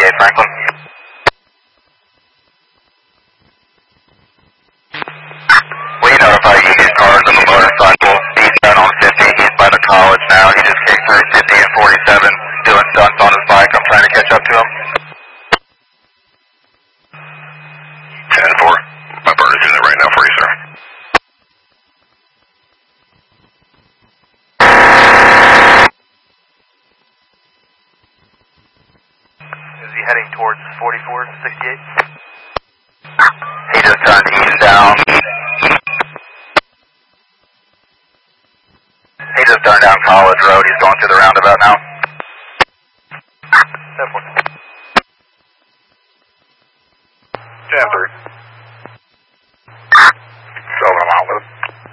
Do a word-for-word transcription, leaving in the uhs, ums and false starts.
sixty-eight Franklin. We notify Egan cars on the motorcycle. He's down on fifty. He's by the college now. He just kicked through fifty and forty-seven, doing stunts on his bike. I'm trying to catch up to him. ten four. My partner's doing it right now for you, sir. Is he heading towards forty-four and sixty-eight? He just turned eastbound. He just turned down College Road. He's going through the roundabout now. ten four.